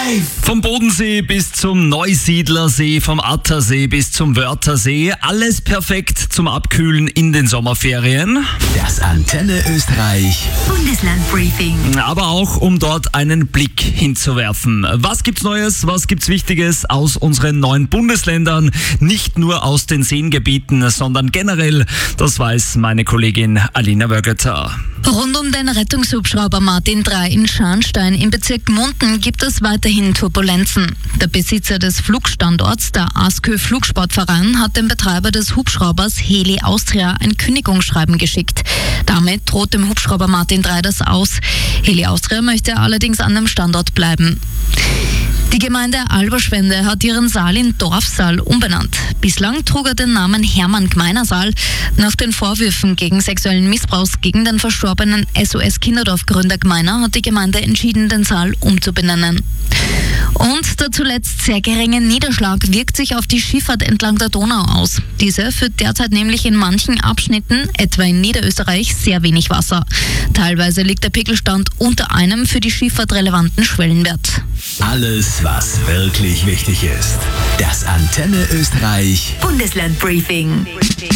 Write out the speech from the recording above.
Live! Vom Bodensee bis zum Neusiedlersee, vom Attersee bis zum Wörthersee, alles perfekt zum Abkühlen in den Sommerferien. Das Antenne Österreich Bundeslandbriefing. Aber auch, um dort einen Blick hinzuwerfen. Was gibt's Neues, was gibt's Wichtiges aus unseren 9 Bundesländern? Nicht nur aus den Seengebieten, sondern generell, das weiß meine Kollegin Alina Wögeter. Rund um den Rettungshubschrauber Martin III in Scharnstein im Bezirk Munden gibt es weiterhin Turbulenzen. Der Besitzer des Flugstandorts, der ASKÖ Flugsportverein, hat dem Betreiber des Hubschraubers Heli Austria ein Kündigungsschreiben geschickt. Damit droht dem Hubschrauber Martin III das aus. Heli Austria möchte allerdings an dem Standort bleiben. Die Gemeinde Alberschwende hat ihren Saal in Dorfsaal umbenannt. Bislang trug er den Namen Hermann Gmeiner Saal. Nach den Vorwürfen gegen sexuellen Missbrauchs gegen den verstorbenen SOS Kinderdorf-Gründer Gmeiner hat die Gemeinde entschieden, den Saal umzubenennen. Und der zuletzt sehr geringe Niederschlag wirkt sich auf die Schifffahrt entlang der Donau aus. Diese führt derzeit nämlich in manchen Abschnitten, etwa in Niederösterreich, sehr wenig Wasser. Teilweise liegt der Pegelstand unter einem für die Schifffahrt relevanten Schwellenwert. Alles, was wirklich wichtig ist. Das Antenne Österreich Bundeslandbriefing.